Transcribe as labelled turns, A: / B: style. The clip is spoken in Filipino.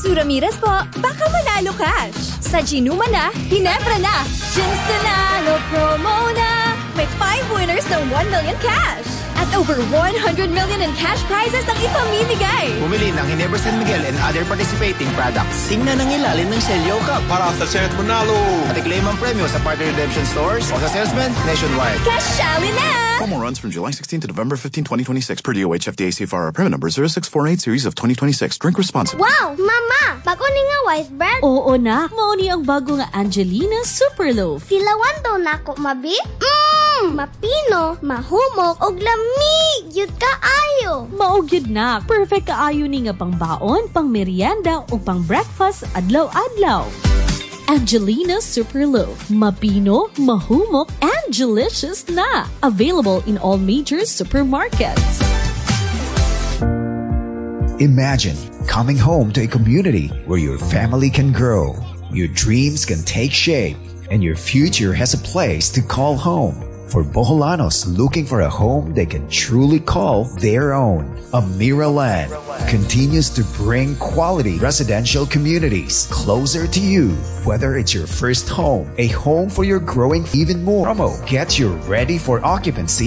A: Sue Ramirez po, baka manalo cash. Sa Ginuma na, Ginebra na, Gin's Nanalo promo na. May 5 winners ng 1 million cash. At over 100 million in cash prizes ang ipamimigay.
B: Bumili ng Ginebra San Miguel and other participating products. Tingnan ang ilalim ng Celio Cup
C: para sa chance manalo.
B: At i-claim ang premyo sa partner redemption stores o sa salesman nationwide.
A: Cashali na!
D: Promo runs from July 16 to November 15, 2026 per DOH FDA CFR permit number 0648 series of 2026. Drink responsibly.
E: Wow! Mama! Bago ni nga white bread?
F: Oo na. Mauni ang bago nga Angelina Superloaf.
E: Silawan daw na ako, mabi? Mapino, mahumok, og lamig, yun kaayo.
F: Maugyod na. Perfect kaayo ni nga pang baon, pang merienda, o pang breakfast adlaw-adlaw. Angelina Superloaf. Mapino, mahumok, and delicious na. Available in all major supermarkets.
G: Imagine coming home to a community where your family can grow, your dreams can take shape, and your future has a place to call home. For Boholanos looking for a home they can truly call their own, Amiraland continues to bring quality residential communities closer to you. Whether it's your first home, a home for your growing even more. Promo, get you ready for occupancy